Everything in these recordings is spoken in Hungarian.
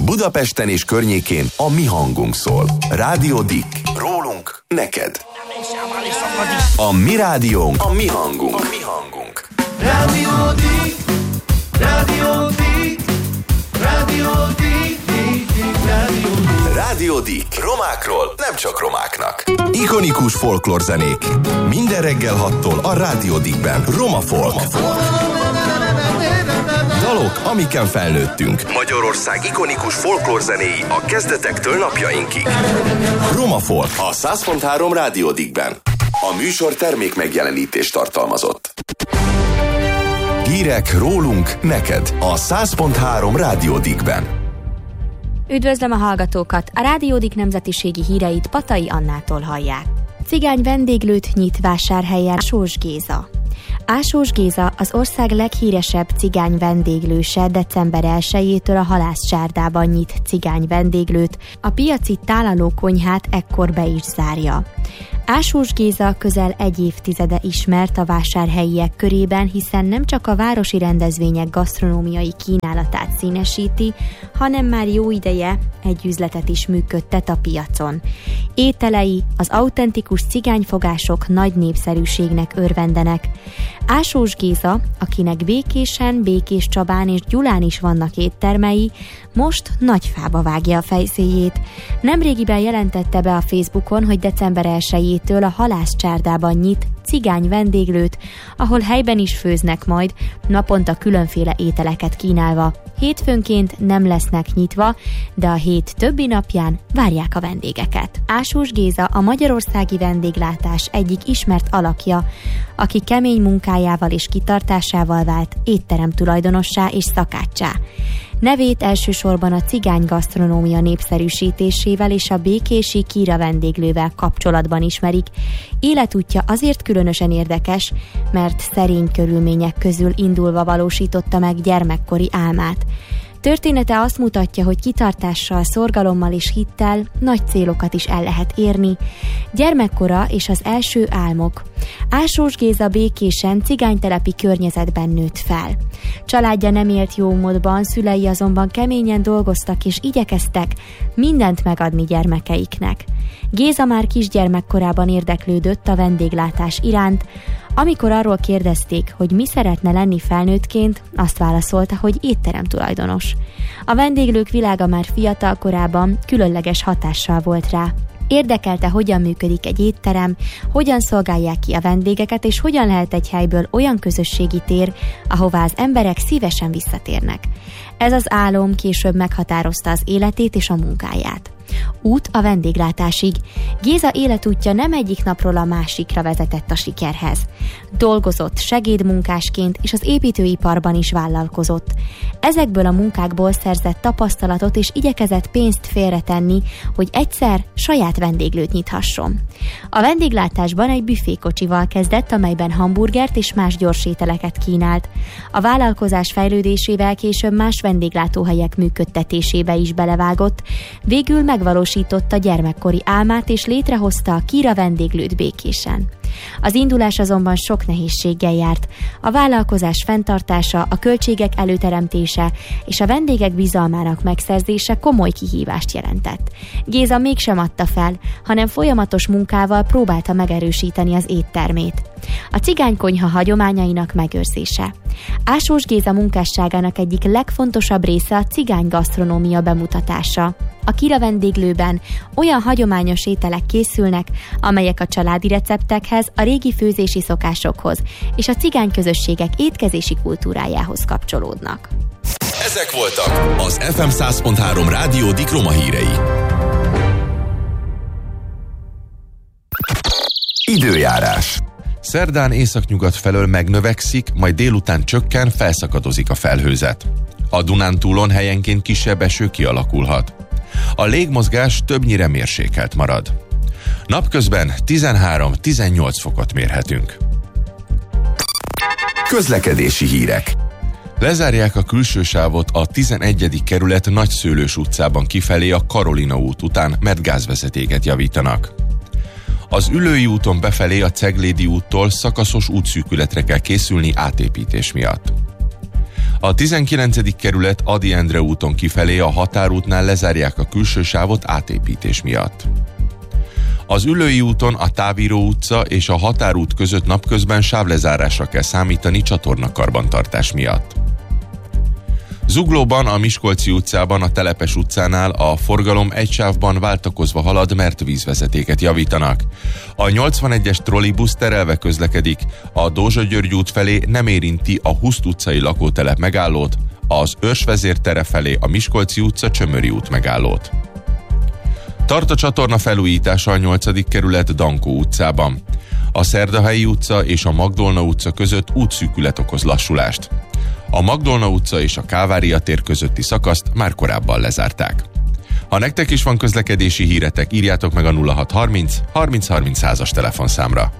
Budapesten és környékén a mi hangunk szól. Rádió Dick. Rólunk, neked. A mi rádiónk, a mi hangunk. A mi hangunk. Rádió Dick, Rádió Dick, Rádió Dick, Rádió Dick. Rádió Dick. Romákról, nem csak romáknak. Ikonikus folklórzenék. Minden reggel 6-tól a Rádió Dickben. Roma Folk. Dalok, amiken felnőttünk. Magyarország ikonikus folklórzenéi a kezdetektől napjainkig. Roma Folk a 100.3 Rádió Dickben. A műsor termék megjelenítést tartalmazott. Hírek rólunk, neked a 100.3 Rádió Dickben. Üdvözlöm a hallgatókat! A Rádió Dick nemzetiségi híreit Patai Annától hallják. Cigány vendéglőt nyit Vásárhelyen Ásós Géza. Ásós Géza az ország leghíresebb cigány vendéglőse december 1-től a Halászcsárdában nyit cigány vendéglőt, a piaci tálalókonyhát ekkor be is zárja. Ásós Géza közel egy évtizede ismert a vásárhelyiek körében, hiszen nem csak a városi rendezvények gasztronómiai kínálatát színesíti, hanem már jó ideje egy üzletet is működtet a piacon. Ételei, az autentikus cigányfogások nagy népszerűségnek örvendenek. Ásós Géza, akinek Békésen, Békéscsabán és Gyulán is vannak éttermei, most Nagyfába vágja a fejszéjét. Nemrégiben jelentette be a Facebookon, hogy december 1-től a Halászcsárdában nyit cigány vendéglőt, ahol helyben is főznek majd, naponta különféle ételeket kínálva. Hétfőnként nem lesznek nyitva, de a hét többi napján várják a vendégeket. Ásós Géza a magyarországi vendéglátás egyik ismert alakja, aki kemény munkájával és kitartásával vált étterem tulajdonossá és szakáccsá. Nevét elsősorban a cigány gasztronómia népszerűsítésével és a békési Kira vendéglővel kapcsolatban ismerik. Életútja azért különösen érdekes, mert szerény körülmények közül indulva valósította meg gyermekkori álmát. Története azt mutatja, hogy kitartással, szorgalommal és hittel nagy célokat is el lehet érni. Gyermekkora és az első álmok. Ásós Géza Békésen cigánytelepi környezetben nőtt fel. Családja nem élt jó módban, szülei azonban keményen dolgoztak és igyekeztek mindent megadni gyermekeiknek. Géza már kisgyermekkorában érdeklődött a vendéglátás iránt. Amikor arról kérdezték, hogy mi szeretne lenni felnőttként, azt válaszolta, hogy étterem tulajdonos. A vendéglők világa már fiatal korában különleges hatással volt rá. Érdekelte, hogyan működik egy étterem, hogyan szolgálják ki a vendégeket, és hogyan lehet egy helyből olyan közösségi tér, ahová az emberek szívesen visszatérnek. Ez az álom később meghatározta az életét és a munkáját. Út a vendéglátásig. Géza életútja nem egyik napról a másikra vezetett a sikerhez. Dolgozott segédmunkásként, és az építőiparban is vállalkozott. Ezekből a munkákból szerzett tapasztalatot, és igyekezett pénzt félretenni, hogy egyszer saját vendéglőt nyithasson. A vendéglátásban egy büfékocsival kezdett, amelyben hamburgert és más gyorsételeket kínált. A vállalkozás fejlődésével később más vendéglátóhelyek működtetésébe is belevágott, végül megvalósította gyermekkori álmát és létrehozta a Kira vendéglőt Békésen. Az indulás azonban sok nehézséggel járt. A vállalkozás fenntartása, a költségek előteremtése és a vendégek bizalmának megszerzése komoly kihívást jelentett. Géza mégsem adta fel, hanem folyamatos munkával próbálta megerősíteni az éttermét. A cigánykonyha hagyományainak megőrzése. Ásós Géza munkásságának egyik legfontosabb része a cigány gasztronómia bemutatása. A Kira vendéglőben olyan hagyományos ételek készülnek, amelyek a családi receptekhez, a régi főzési szokásokhoz és a cigány közösségek étkezési kultúrájához kapcsolódnak. Ezek voltak az FM 100.3 Rádió Dick Roma hírei. Időjárás. Szerdán északnyugat felől megnövekszik, majd délután csökken, felszakadozik a felhőzet. A Dunántúlon helyenként kisebb eső kialakulhat. A légmozgás többnyire mérsékelt marad. Napközben 13-18 fokot mérhetünk. Közlekedési hírek. Lezárják a külső sávot a 11. kerület Nagyszőlős utcában kifelé a Karolina út után, mert gázvezetéket javítanak. Az Üllői úton befelé a Ceglédi úttól szakaszos útszűkületre kell készülni átépítés miatt. A 19. kerület Ady Endre úton kifelé a határútnál lezárják a külső sávot átépítés miatt. Az Üllői úton a Távíró utca és a Határút között napközben sávlezárásra kell számítani csatornakarbantartás miatt. Zuglóban, a Miskolci utcában, a Telepes utcánál a forgalom egy sávban váltakozva halad, mert vízvezetéket javítanak. A 81-es trollibusz terelve közlekedik, a Dózsa-György út felé nem érinti a Huszt utcai lakótelep megállót, az Őrsvezér tere felé a Miskolci utca Csömöri út megállót. Tart a csatorna felújítása a 8. kerület Dankó utcában. A Szerdahelyi utca és a Magdolna utca között útszűkület okoz lassulást. A Magdolna utca és a Kávária tér közötti szakaszt már korábban lezárták. Ha nektek is van közlekedési híretek, írjátok meg a 0630 30 30 100-as telefonszámra.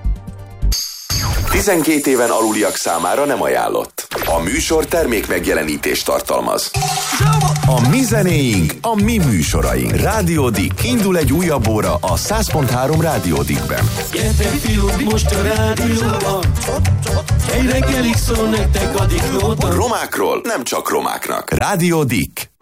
12 éven aluliak számára nem ajánlott. A műsor termék megjelenítést tartalmaz. A mi zenéink, a mi műsoraink. Rádió Dick. Indul egy újabb óra a 100.3 Rádió Dickben. Gyertek fiúk, most a rádióban. Egy reggelig szól nektek a Dick Nóta. Romákról nem csak romáknak. Rádió Dick.